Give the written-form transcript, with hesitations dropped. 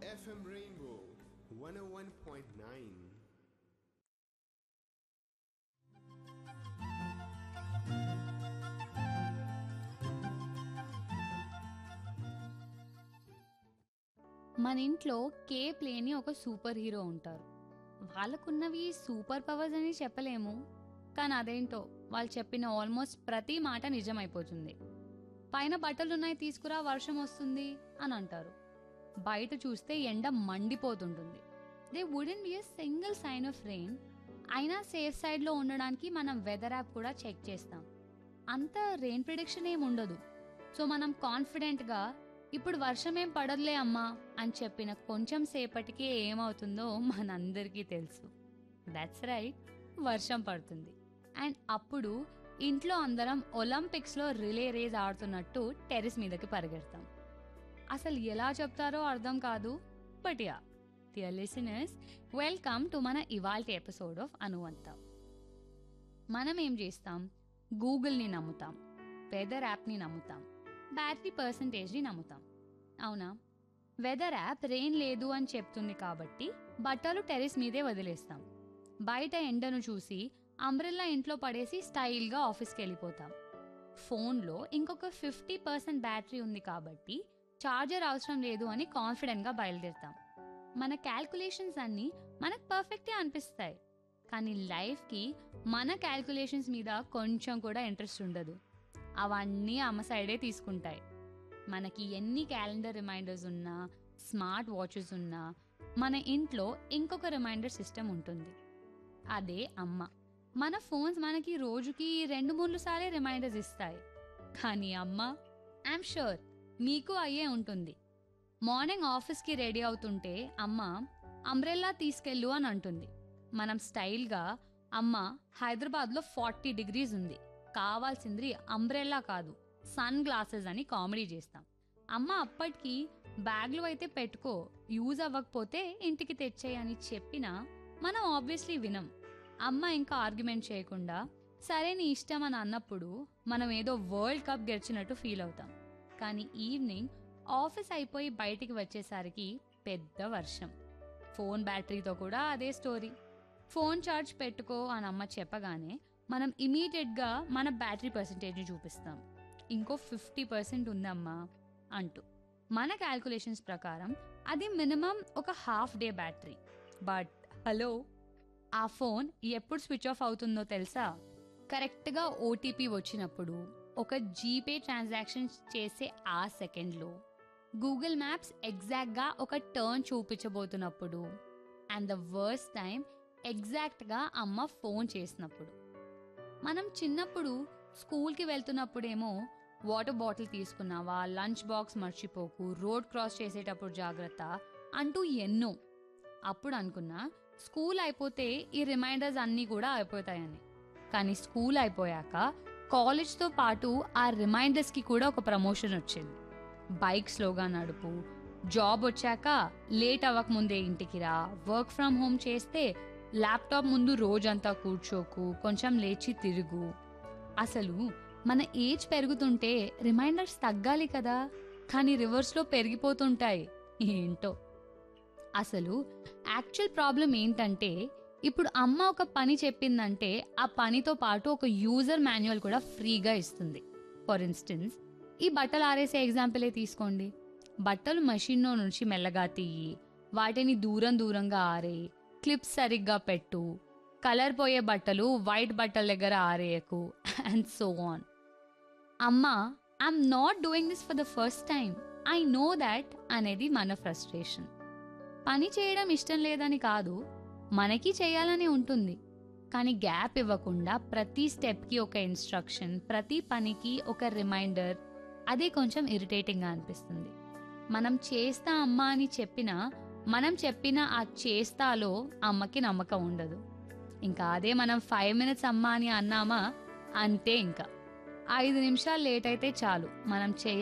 FM Rainbow 101.9. మన ఇంట్లో Cape లేని ఒక సూపర్ హీరో ఉంటారు. వాళ్ళకున్నవి సూపర్ పవర్స్ అని చెప్పలేము, కానీ అదేంటో వాళ్ళు చెప్పిన ఆల్మోస్ట్ ప్రతి మాట నిజమైపోతుంది. పైన బట్టలున్నాయి తీసుకురా వర్షం వస్తుంది అని అంటారు. బయట చూస్తే ఎండ మండిపోతుంటుంది. They wouldn't B a single sign of rain. అయినా సేఫ్ సైడ్లో ఉండడానికి మనం వెదర్ యాప్ కూడా చెక్ చేస్తాం. అంత రెయిన్ ప్రిడిక్షన్ ఏం ఉండదు. సో మనం కాన్ఫిడెంట్గా ఇప్పుడు వర్షం ఏం పడదులే అమ్మా అని చెప్పిన కొంచెం సేపటికే ఏమవుతుందో మనందరికీ తెలుసు. దట్స్ రైట్, వర్షం పడుతుంది. అండ్ అప్పుడు ఇంట్లో అందరం ఒలింపిక్స్లో రిలే రేస్ ఆడుతున్నట్టు టెర్రస్ మీదకి పరిగెడతాం. అసలు ఎలా చెప్తారో అర్థం కాదు. But yeah, dear listeners, welcome to మన ఇవాల్టి ఎపిసోడ్ ఆఫ్ అనువంత. మనం ఏం చేస్తాం? గూగుల్ని నమ్ముతాం, వెదర్ యాప్ని నమ్ముతాం, బ్యాటరీ పర్సంటేజ్ని నమ్ముతాం. అవునా? వెదర్ యాప్ రెయిన్ లేదు అని చెప్తుంది కాబట్టి బట్టలు టెర్రస్ మీదే వదిలేస్తాం. బయట ఎండను చూసి అంబ్రెల్లా ఇంట్లో పడేసి స్టైల్గా ఆఫీస్కి వెళ్ళిపోతాం. ఫోన్లో ఇంకొక 50% బ్యాటరీ ఉంది కాబట్టి ఛార్జర్ అవసరం లేదు అని కాన్ఫిడెంట్గా బయలుదేరుతాం. మన క్యాల్కులేషన్స్ అన్నీ మనకు పర్ఫెక్టే అనిపిస్తాయి, కానీ లైఫ్కి మన క్యాల్కులేషన్స్ మీద కొంచెం కూడా ఇంట్రెస్ట్ ఉండదు. అవన్నీ అమ్మ సైడే తీసుకుంటాయి. మనకి ఎన్ని క్యాలెండర్ రిమైండర్స్ ఉన్నా, స్మార్ట్ వాచెస్ ఉన్నా, మన ఇంట్లో ఇంకొక రిమైండర్ సిస్టమ్ ఉంటుంది. అదే అమ్మ. మన ఫోన్స్ మనకి రోజుకి 2-3 సార్లే రిమైండర్స్ ఇస్తాయి, కానీ అమ్మ, ఐఎమ్ షూర్ మీకు అయ్యే ఉంటుంది. మార్నింగ్ ఆఫీస్కి రెడీ అవుతుంటే అమ్మ అంబ్రెల్లా తీసుకెళ్ళు అని అంటుంది. మనం స్టైల్గా, అమ్మ హైదరాబాద్లో 40 degrees ఉంది, కావాల్సింది అంబ్రెల్లా కాదు సన్ గ్లాసెస్ అని కామెడీ చేస్తాం. అమ్మ అప్పటికి బ్యాగ్లో అయితే పెట్టుకో, యూజ్ అవ్వకపోతే ఇంటికి తెచ్చేయని చెప్పినా మనం ఆబ్వియస్లీ వినం. అమ్మ ఇంకా ఆర్గ్యుమెంట్ చేయకుండా సరే నీ ఇష్టం అని అన్నప్పుడు మనం ఏదో వరల్డ్ కప్ గెలిచినట్టు ఫీల్ అవుతాం. కానీ ఈవినింగ్ ఆఫీస్ అయిపోయి బయటికి వచ్చేసరికి పెద్ద వర్షం. ఫోన్ బ్యాటరీతో కూడా అదే స్టోరీ. ఫోన్ ఛార్జ్ పెట్టుకో అని అమ్మ చెప్పగానే మనం ఇమీడియట్గా మన బ్యాటరీ పర్సంటేజ్ని చూపిస్తాం. ఇంకో 50% ఉందమ్మా అంటూ. మన క్యాల్కులేషన్స్ ప్రకారం అది మినిమం ఒక half day battery. But hello, ఆ ఫోన్ ఎప్పుడు స్విచ్ ఆఫ్ అవుతుందో తెలుసా? కరెక్ట్గా ఓటీపీ వచ్చినప్పుడు, ఒక జీపే ట్రాన్సాక్షన్ చేసే ఆ సెకండ్లో, గూగుల్ మ్యాప్స్ ఎగ్జాక్ట్గా ఒక turn చూపించబోతున్నప్పుడు, and the worst time ఎగ్జాక్ట్గా అమ్మ ఫోన్ చేసినప్పుడు. మనం చిన్నప్పుడు స్కూల్కి వెళ్తున్నప్పుడేమో వాటర్ బాటిల్ తీసుకున్నావా, లంచ్ బాక్స్ మర్చిపోకు, రోడ్ క్రాస్ చేసేటప్పుడు జాగ్రత్త అంటూ ఎన్నో. అప్పుడు అనుకున్నా స్కూల్ అయిపోతే ఈ రిమైండర్స్ అన్నీ కూడా అయిపోతాయని. కానీ స్కూల్ అయిపోయాక కాలేజ్తో పాటు ఆ రిమైండర్స్కి కూడా ఒక ప్రమోషన్ వచ్చింది. బైక్ స్లోగా నడుపు, జాబ్ వచ్చాక లేట్ అవ్వకముందే ఇంటికి రా, వర్క్ ఫ్రమ్ హోమ్ చేస్తే ల్యాప్టాప్ ముందు రోజంతా కూర్చోకు, కొంచెం లేచి తిరుగు. అసలు మన ఏజ్ పెరుగుతుంటే రిమైండర్స్ తగ్గాలి కదా, కానీ రివర్స్లో పెరిగిపోతుంటాయి. ఏంటో అసలు యాక్చువల్ ప్రాబ్లం ఏంటంటే, ఇప్పుడు అమ్మ ఒక పని చెప్పిందంటే ఆ పనితో పాటు ఒక యూజర్ మాన్యువల్ కూడా ఫ్రీగా ఇస్తుంది. ఫర్ ఇన్స్టెన్స్, ఈ బట్టలు ఆరేసే ఎగ్జాంపులే తీసుకోండి. బట్టలు మెషిన్లో నుంచి మెల్లగా తీయి, వాటిని దూరంగా ఆరేయి, క్లిప్స్ సరిగ్గా పెట్టు, కలర్ పోయే బట్టలు వైట్ బట్టల దగ్గర ఆరేయకు, అండ్ సో ఆన్. అమ్మా, I'm not doing this for the first time, I know that అనేది మన ఫ్రస్ట్రేషన్. పని చేయడం ఇష్టం లేదని కాదు, మనకి చేయాలని ఉంటుంది. కానీ గ్యాప్ ఇవ్వకుండా ప్రతి స్టెప్కి ఒక ఇన్స్ట్రక్షన్, ప్రతి పనికి ఒక రిమైండర్, అదే కొంచెం ఇరిటేటింగ్గా అనిపిస్తుంది. మనం చేస్తా అమ్మా అని చెప్పినా, మనం చెప్పిన ఆ చేస్తాలో అమ్మకి నమ్మకం ఉండదు. ఇంకా అదే మనం 5 minutes అమ్మా అని అన్నామా, అంతే. ఇంకా 5 నిమిషాలు లేట్ అయితే చాలు, మనం